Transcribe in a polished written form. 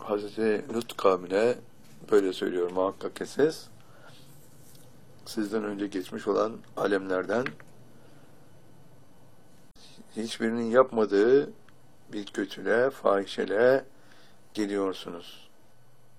Hazreti Lut kavmine böyle söylüyor muhakkak ki sizden önce geçmiş olan alemlerden hiçbirinin yapmadığı bir kötülüğe, fahişeliğe geliyorsunuz.